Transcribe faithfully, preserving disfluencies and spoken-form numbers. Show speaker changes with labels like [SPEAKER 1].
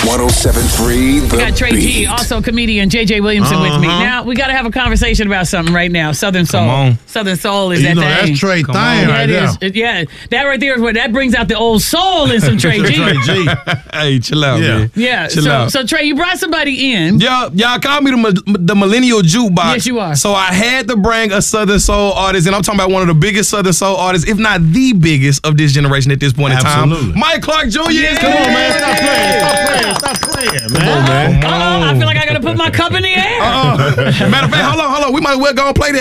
[SPEAKER 1] one oh seven point three The
[SPEAKER 2] We got Trey
[SPEAKER 1] Beat.
[SPEAKER 2] G, also comedian J J Williamson
[SPEAKER 3] Uh-huh.
[SPEAKER 2] with me. Now, we got to have a conversation about something right now. Southern Soul.
[SPEAKER 3] Come on.
[SPEAKER 2] Southern Soul is
[SPEAKER 3] You
[SPEAKER 2] that
[SPEAKER 3] know,
[SPEAKER 2] thing.
[SPEAKER 3] that's Trey
[SPEAKER 4] Come
[SPEAKER 3] thing
[SPEAKER 4] on.
[SPEAKER 3] right
[SPEAKER 2] That
[SPEAKER 3] there.
[SPEAKER 2] is, it- yeah, that right there is what that brings out the old soul in some Trey G.
[SPEAKER 3] Trey G.
[SPEAKER 4] Hey, chill out,
[SPEAKER 3] Yeah.
[SPEAKER 4] man.
[SPEAKER 2] Yeah,
[SPEAKER 4] Chill
[SPEAKER 2] so,
[SPEAKER 4] out.
[SPEAKER 2] so Trey, you brought somebody in.
[SPEAKER 4] Y'all, y'all call me the mi- the millennial jukebox.
[SPEAKER 2] Yes, you are.
[SPEAKER 4] So I had to bring a Southern Soul artist, and I'm talking about one of the biggest Southern Soul artists, if not the biggest of this generation at this point in time.
[SPEAKER 3] Absolutely.
[SPEAKER 4] Mike Clark Junior
[SPEAKER 2] Yeah.
[SPEAKER 4] is
[SPEAKER 3] Come on,
[SPEAKER 4] here.
[SPEAKER 3] man. Stop playing. Stop playing. Stop playing, man.
[SPEAKER 2] Uh-oh, I feel like I got to put my cup in the air.
[SPEAKER 4] Uh-uh. Matter of fact, hold on, hold on. We might well go and play that.